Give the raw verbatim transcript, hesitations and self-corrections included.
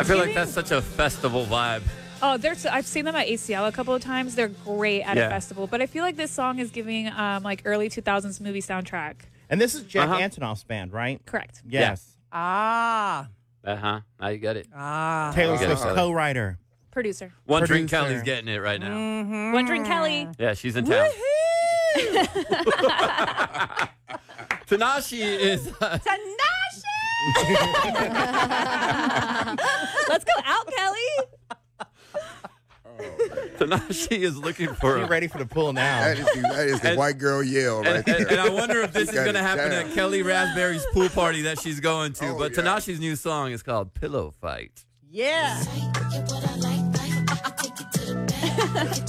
I feel like that's such a festival vibe. Oh, there's. I've seen them at A C L a couple of times. They're great at Yeah. a festival. But I feel like this song is giving um like early two thousands movie soundtrack. And this is Jack Uh-huh. Antonoff's band, right? Correct. Yes. Ah. Uh huh. Now you got it. Ah. Taylor Okay, Swift's so- co-writer. Producer. One Drink Producer. Kelly's getting it right now. Mm-hmm. Wondering Kelly. Yeah, she's in town. Tanashi is. Uh, Let's go out, Kelly. Tanashi is looking for. Get A, ready for the pull now. That is the, that is the And- white girl yell right and, there. and, and I wonder if this She is got going to it happen down. at Kelly Raspberry's pool party that she's going to. Oh, but yeah. Tanashi's new song is called Pillow Fight. Yeah.